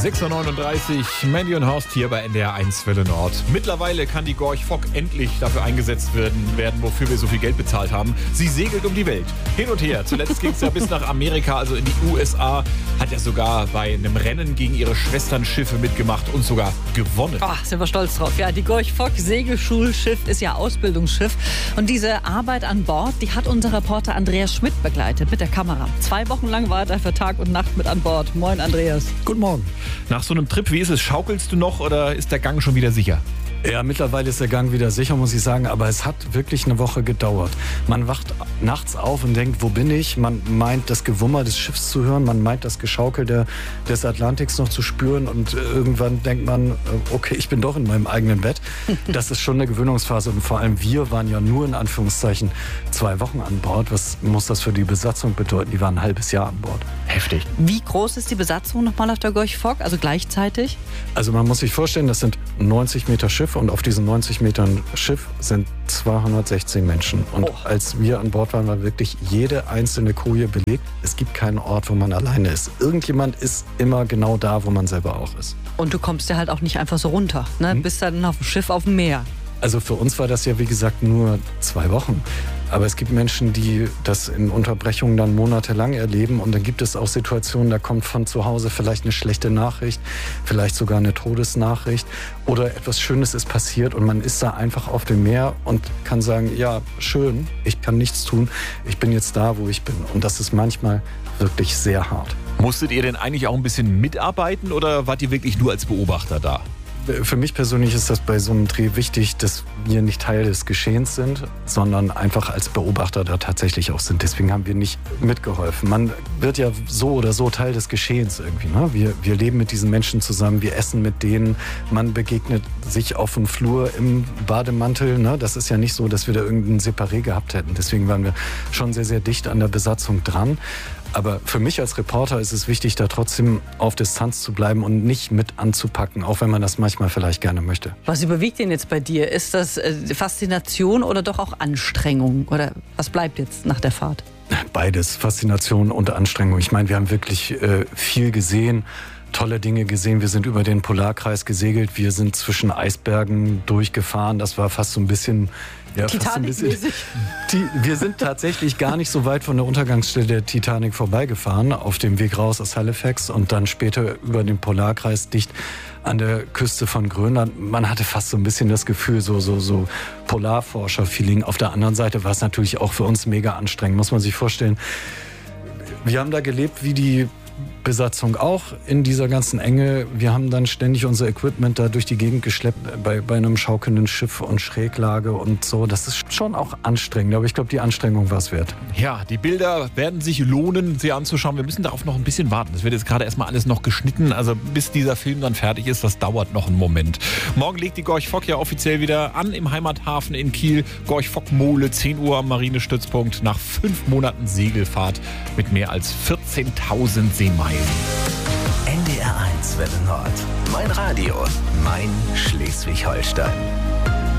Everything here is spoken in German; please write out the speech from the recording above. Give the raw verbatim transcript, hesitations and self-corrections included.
sechs Uhr neununddreißig, Mandy und Horst hier bei N D R eins Welle Nord. Mittlerweile kann die Gorch Fock endlich dafür eingesetzt werden, werden, wofür wir so viel Geld bezahlt haben. Sie segelt um die Welt. Hin und her. Zuletzt ging es ja bis nach Amerika, also in die U S A. Hat ja sogar bei einem Rennen gegen ihre Schwesternschiffe mitgemacht und sogar gewonnen. Oh, sind wir stolz drauf. Ja, die Gorch Fock Segelschulschiff ist ja Ausbildungsschiff. Und diese Arbeit an Bord, die hat unser Reporter Andreas Schmidt begleitet mit der Kamera. Zwei Wochen lang war er für Tag und Nacht mit an Bord. Moin, Andreas. Guten Morgen. Nach so einem Trip, wie ist es? Schaukelst du noch oder ist der Gang schon wieder sicher? Ja, mittlerweile ist der Gang wieder sicher, muss ich sagen, aber es hat wirklich eine Woche gedauert. Man wacht nachts auf und denkt, wo bin ich? Man meint, das Gewummer des Schiffs zu hören, man meint, das Geschaukel der, des Atlantiks noch zu spüren und irgendwann denkt man, okay, ich bin doch in meinem eigenen Bett. Das ist schon eine Gewöhnungsphase und vor allem wir waren ja nur in Anführungszeichen zwei Wochen an Bord. Was muss das für die Besatzung bedeuten? Die waren ein halbes Jahr an Bord. Heftig. Wie groß ist die Besatzung nochmal auf der Gorch Fock, also gleichzeitig? Also man muss sich vorstellen, das sind neunzig Meter Schiff und auf diesen neunzig Metern Schiff sind zweihundertsechzehn Menschen. Und oh. als wir an Bord waren, war wirklich jede einzelne Koje belegt. Es gibt keinen Ort, wo man alleine ist. Irgendjemand ist immer genau da, wo man selber auch ist. Und du kommst ja halt auch nicht einfach so runter, ne? Hm? Bist dann auf dem Schiff auf dem Meer. Also für uns war das ja, wie gesagt, nur zwei Wochen. Aber es gibt Menschen, die das in Unterbrechungen dann monatelang erleben. Und dann gibt es auch Situationen, da kommt von zu Hause vielleicht eine schlechte Nachricht, vielleicht sogar eine Todesnachricht. Oder etwas Schönes ist passiert und man ist da einfach auf dem Meer und kann sagen, ja, schön, ich kann nichts tun, ich bin jetzt da, wo ich bin. Und das ist manchmal wirklich sehr hart. Musstet ihr denn eigentlich auch ein bisschen mitarbeiten oder wart ihr wirklich nur als Beobachter da? Für mich persönlich ist das bei so einem Dreh wichtig, dass wir nicht Teil des Geschehens sind, sondern einfach als Beobachter da tatsächlich auch sind. Deswegen haben wir nicht mitgeholfen. Man wird ja so oder so Teil des Geschehens irgendwie. Ne? Wir, wir leben mit diesen Menschen zusammen, wir essen mit denen, man begegnet sich auf dem Flur im Bademantel. Ne? Das ist ja nicht so, dass wir da irgendein Separé gehabt hätten. Deswegen waren wir schon sehr, sehr dicht an der Besatzung dran. Aber für mich als Reporter ist es wichtig, da trotzdem auf Distanz zu bleiben und nicht mit anzupacken, auch wenn man das manchmal vielleicht gerne möchte. Was überwiegt denn jetzt bei dir? Ist das Faszination oder doch auch Anstrengung? Oder was bleibt jetzt nach der Fahrt? Beides, Faszination und Anstrengung. Ich meine, wir haben wirklich äh, viel gesehen. Tolle Dinge gesehen. Wir sind über den Polarkreis gesegelt. Wir sind zwischen Eisbergen durchgefahren. Das war fast so ein bisschen... Ja, Titanic-mäßig. Wir sind tatsächlich gar nicht so weit von der Untergangsstelle der Titanic vorbeigefahren, auf dem Weg raus aus Halifax und dann später über den Polarkreis dicht an der Küste von Grönland. Man hatte fast so ein bisschen das Gefühl, so, so, so Polarforscher-Feeling. Auf der anderen Seite war es natürlich auch für uns mega anstrengend, muss man sich vorstellen. Wir haben da gelebt wie die Besatzung auch in dieser ganzen Enge. Wir haben dann ständig unser Equipment da durch die Gegend geschleppt bei, bei einem schaukelnden Schiff und Schräglage und so. Das ist schon auch anstrengend, aber ich glaube, die Anstrengung war es wert. Ja, die Bilder werden sich lohnen, sie anzuschauen. Wir müssen darauf noch ein bisschen warten. Das wird jetzt gerade erstmal alles noch geschnitten. Also bis dieser Film dann fertig ist, das dauert noch einen Moment. Morgen legt die Gorch Fock ja offiziell wieder an im Heimathafen in Kiel. Gorch Fock Mole, zehn Uhr am Marinestützpunkt. Nach fünf Monaten Segelfahrt mit mehr als vierzehntausend Seemeilen. N D R eins Welle Nord. Mein Radio, mein Schleswig-Holstein.